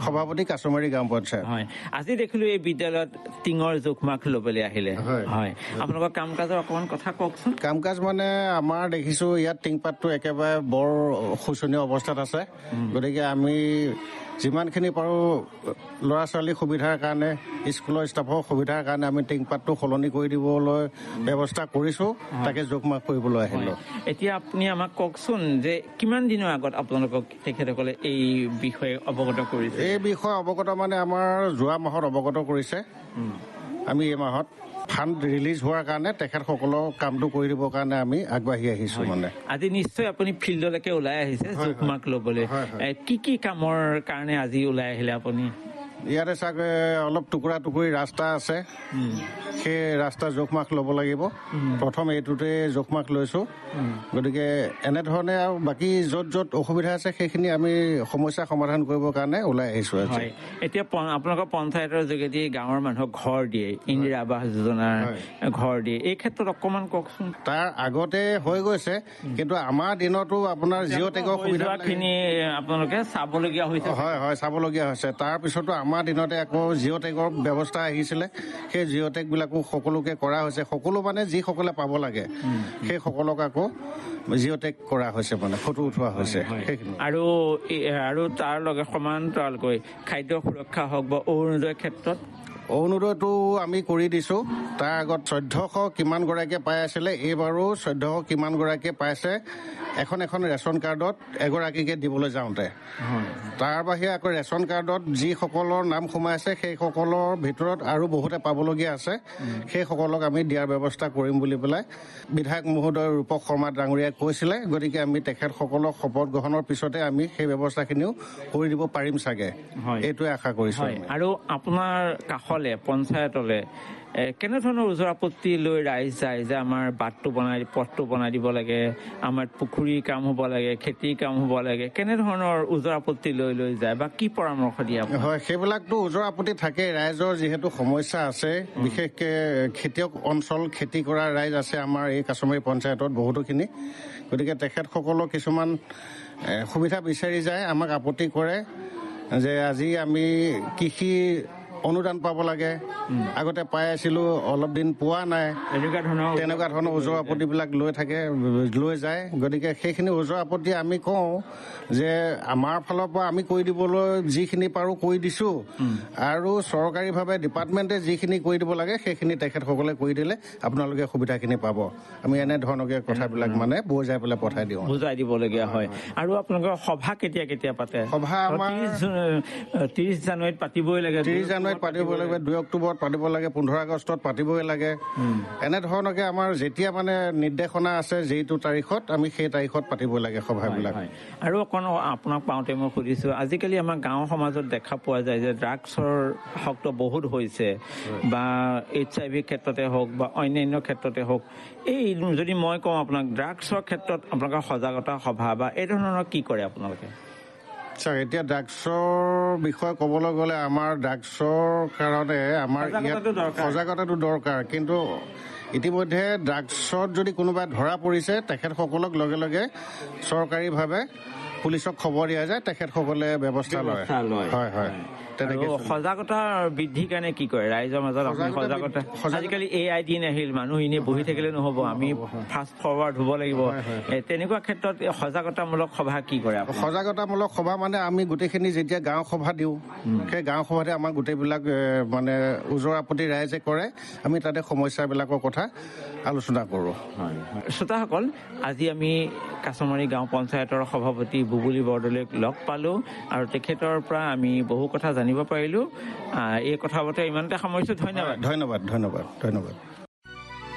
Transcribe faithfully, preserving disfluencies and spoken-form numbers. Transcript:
সভাপতি কাছমাৰী গাঁও পঞ্চায়ত। হয়, আজি দেখিলো এই বিদ্যালয়ত টিঙৰ জোখমাখ ল'বলৈ আহিলে। হয়, আপোনালোকৰ কাম কাজৰ অকণমান কথা কওকচোন। কাম কাজ মানে আমাৰ দেখিছো ইয়াত টিংপাতটো একেবাৰে বৰ শোচনীয় অৱস্থাত আছে। গতিকে আমি যিমানখিনি পাৰোঁ ল'ৰা ছোৱালীৰ সুবিধাৰ কাৰণে, স্কুলৰ ষ্টাফৰ সুবিধাৰ কাৰণে আমি টিংপাতটো সলনি কৰি দিবলৈ ব্যৱস্থা কৰিছোঁ। তাকে জোখমাখ কৰিবলৈ আহিলোঁ। এতিয়া আপুনি আমাক কওকচোন যে কিমান দিনৰ আগত আপোনালোকক তেখেতসকলে এই বিষয়ে অৱগত কৰিছে? এই বিষয়ে অৱগত মানে আমাৰ যোৱা মাহত অৱগত কৰিছে। আমি এই মাহত ফাণ্ড ৰিলিজ হোৱাৰ কাৰণে তেখেতসকলৰ কামটো কৰি দিবৰ কাৰণে আমি আগবাঢ়ি আহিছোঁ। মানে আজি নিশ্চয় আপুনি ফিল্ডলৈকে ওলাই আহিছে জোখমাখ ল'বলৈ। কি কি কামৰ কাৰণে আজি ওলাই আহিলে আপুনি? ইয়াতে চাগে অলপ টুকুৰা টুকুৰি ৰাস্তা আছে, সেই ৰাস্তা জোখমাখ ল'ব লাগিব। প্ৰথম এইটোতে জোখমাখ লৈছোঁ। গতিকে এনেধৰণে আৰু বাকী য'ত য'ত অসুবিধা আছে সেইখিনি আমি সমস্যা সমাধান কৰিবৰ কাৰণে ওলাই আহিছোঁ। এতিয়া আপোনালোকৰ পঞ্চায়তৰ যোগেদি গাঁৱৰ মানুহক ঘৰ দিয়ে, ইন্দিৰা আৱাস যোজনাৰ ঘৰ দিয়ে, এই ক্ষেত্ৰত অকণমান কওকচোন। তাৰ আগতে হৈ গৈছে, কিন্তু আমাৰ দিনতো আপোনাৰ জিঅ' টেগৰ সুবিধাখিনি আপোনালোকে চাবলগীয়া হৈছে। হয় হয় চাবলগীয়া হৈছে। তাৰপিছতো আমাৰ দিনতে আকৌ জিঅ' টেগৰ ব্যৱস্থা আহিছিলে। সেই জিঅ' টেগবিলাকো সকলোকে কৰা হৈছে। সকলো মানে যিসকলে পাব লাগে সেই সকলক আকৌ জিঅ' টেগ কৰা হৈছে, মানে ফটো উঠোৱা হৈছে সেইখিনি। আৰু আৰু তাৰ লগে সমান্তৰালকৈ খাদ্য সুৰক্ষা হওক বা অৰুণোদয়ৰ ক্ষেত্ৰত অৰুণোদয়টো আমি কৰি দিছোঁ। তাৰ আগত চৈধ্যশ কিমান গৰাকীয়ে পাই আছিলে, এইবাৰো চৈধ্যশ কিমান গৰাকীয়ে পাইছে এখন এখন ৰেচন কাৰ্ডত এগৰাকীকে দিবলৈ যাওঁতে। তাৰ বাহিৰে আকৌ ৰেচন কাৰ্ডত যিসকলৰ নাম সোমাই আছে সেইসকলৰ ভিতৰত আৰু বহুতে পাবলগীয়া আছে। সেইসকলক আমি দিয়াৰ ব্যৱস্থা কৰিম বুলি পেলাই বিধায়ক মহোদয় ৰূপক শৰ্মা ডাঙৰীয়াই কৈছিলে। গতিকে আমি তেখেতসকলক শপত গ্ৰহণৰ পিছতে আমি সেই ব্যৱস্থাখিনিও কৰি দিব পাৰিম চাগে, এইটোৱে আশা কৰিছোঁ। আৰু আপোনাৰ কাষলে পঞ্চায়তলৈ কেনেধৰণৰ ওজৰ আপত্তি লৈ ৰাইজ যায় যে আমাৰ বাটটো বনাই পথটো বনাই দিব লাগে, আমাৰ পুখুৰীৰ কাম হ'ব লাগে, খেতিৰ কাম হ'ব লাগে, কেনেধৰণৰ ওজৰ আপত্তি লৈ লৈ যায় বা কি পৰামৰ্শ দিয়ে? হয়, সেইবিলাকতো ওজৰ আপত্তি থাকেই। ৰাইজৰ যিহেতু সমস্যা আছে, বিশেষকৈ খেতিয়ক অঞ্চল, খেতি কৰা ৰাইজ আছে আমাৰ এই কাছমাৰী পঞ্চায়তত বহুতোখিনি। গতিকে তেখেতসকলৰ কিছুমান সুবিধা বিচাৰি যায়, আমাক আপত্তি কৰে যে আজি আমি কৃষি অনুদান পাব লাগে, আগতে পাই আছিলো, অলপ দিন পোৱা নাই, এনেকুৱা ধৰণৰ তেনেকুৱা ধৰণৰ ওজৰ আপত্তিবিলাক লৈ থাকে, লৈ যায়। গতিকে সেইখিনি ওজৰ আপত্তি আমি কওঁ যে আমাৰ ফালৰ পৰা আমি কৰি দিবলৈ যিখিনি পাৰোঁ কৰি দিছোঁ, আৰু চৰকাৰীভাৱে ডিপাৰ্টমেণ্টে যিখিনি কৰি দিব লাগে সেইখিনি তেখেতসকলে কৰি দিলে আপোনালোকে সুবিধাখিনি পাব। আমি এনেধৰণকে কথাবিলাক মানে বুজাই পেলাই পঠাই দিওঁ, বুজাই দিবলগীয়া হয়। আৰু আপোনালোকৰ সভা কেতিয়া কেতিয়া পাতে? সভা আমাৰ ত্ৰিছ জানুৱাৰীত পাতিবই লাগে, ত্ৰিছ জানুৱাৰীত পাতিব লাগে, দুই অক্টোবৰত পাতিব লাগে, পোন্ধৰ আগষ্টত পাতিবই লাগে। এনেধৰণকে আমাৰ যেতিয়া মানে নিৰ্দেশনা আছে যিটো তাৰিখত আমি সেই তাৰিখত পাতিবই লাগে সভাবিলাক। আৰু অকণ আপোনাক পাওঁতে মই সুধিছোঁ, আজিকালি আমাৰ গাঁও সমাজত দেখা পোৱা যায় যে ড্ৰাগছৰ শক্ত বহুত হৈছে, বা এইচ আই ভিৰ ক্ষেত্ৰতে হওক বা অন্যান্য ক্ষেত্ৰতে হওক। এই যদি মই কওঁ আপোনাক ড্ৰাগছৰ ক্ষেত্ৰত আপোনালোকৰ সজাগতা সভা বা এই ধৰণৰ কি কৰে আপোনালোকে? চাওক, এতিয়া ড্ৰাগছৰ বিষয়ে ক'বলৈ গ'লে আমাৰ ড্ৰাগছৰ কাৰণে আমাৰ ইয়াত সজাগতাটো দৰকাৰ। কিন্তু ইতিমধ্যে ড্ৰাগছত যদি কোনোবা ধৰা পৰিছে তেখেতসকলক লগে লগে চৰকাৰীভাৱে পুলিচক খবৰ দিয়া যায়, তেখেতসকলে ব্যৱস্থা লয়। হয় হয় সজাগতা বৃদ্ধিৰ কাৰণে কি কৰে ৰাইজৰ মাজত? সজাগতা আজিকালি এ আই দিন আহিল, মানুহ এনেই বহি থাকিলে নহ'ব, আমি ফাষ্ট ফৰৱাৰ্ড হ'ব লাগিব। তেনেকুৱা ক্ষেত্ৰত সজাগতামূলক সভা কি কৰে? সজাগতামূলক সভা মানে আমি গোটেইখিনি যেতিয়া গাঁও সভা দিওঁ, সেই গাঁও সভাতে আমাৰ গোটেইবিলাক মানে ওজৰ আপত্তি ৰাইজে কৰে, আমি তাতে সমস্যাবিলাকৰ কথা আলোচনা কৰোঁ। শ্ৰোতাসকল, আজি আমি কাছমাৰী গাঁও পঞ্চায়তৰ সভাপতি বুবুলী বৰদলৈক লগ পালোঁ আৰু তেখেতৰ পৰা আমি বহু কথা জানিব পাৰিলোঁ। এই কথা বতৰা ইমানতে সামৰিছোঁ। ধন্যবাদ ধন্যবাদ ধন্যবাদ ধন্যবাদ।